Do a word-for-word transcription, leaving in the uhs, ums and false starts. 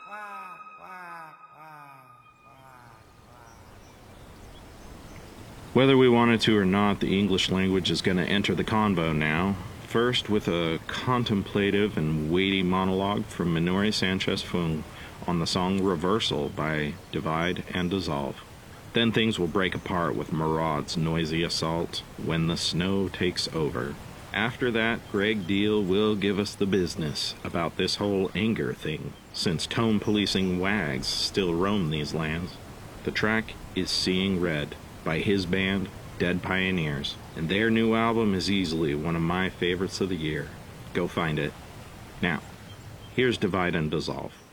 Whether we wanted to or not, the English language is going to enter the convo now. First, with a contemplative and weighty monologue from Minoru Sanchez Fung on the song Reversal by Divide and Dissolve. Then things will break apart with Maraud's noisy assault, When the Snow Takes Over. After that, Greg Deal will give us the business about this whole anger thing, since tone-policing wags still roam these lands. The track is Seeing Red by his band, Dead Pioneers, and their new album is easily one of my favorites of the year. Go find it. Now, here's Divide and Dissolve.